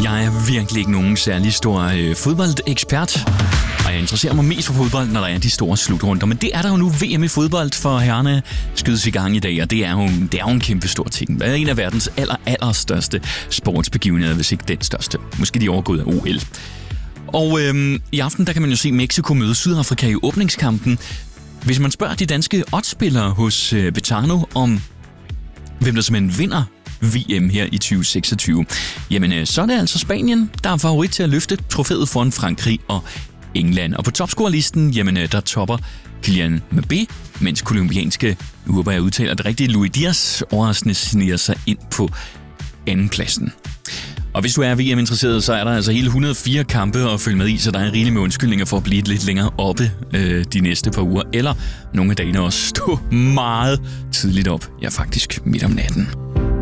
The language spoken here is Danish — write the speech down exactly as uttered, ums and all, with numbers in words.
Jeg er virkelig ikke nogen særlig stor øh, fodboldekspert, og jeg interesserer mig mest for fodbold, når der er de store slutrunder. Men det er der jo nu. V M i fodbold for herrerne skydes i gang i dag, og det er jo, det er jo en kæmpe stor ting. Det er en af verdens aller, aller største sportsbegivenheder, hvis ikke den største. Måske de overgået af O L. Og øhm, i aften der kan man jo se Mexico møde Sydafrika i åbningskampen. Hvis man spørger de danske oddsspillere hos øh, Betano om, hvem der simpelthen vinder V M her i tyve seksogtyve, jamen øh, så er det altså Spanien, der er favorit til at løfte trofæet foran Frankrig og England. Og på topscorerlisten, jamen øh, der topper Kylian Mbappé, mens kolumbianske, nu håber jeg udtaler det rigtigt, Luis Diaz overraskende sniger sig ind på andenpladsen. Og hvis du er V M-interesseret, så er der altså hele et hundrede og fire kampe at følge med i, så der er rigeligt med undskyldninger for at blive lidt længere oppe øh, de næste par uger. Eller nogle af dagene også stå meget tidligt op, ja faktisk midt om natten.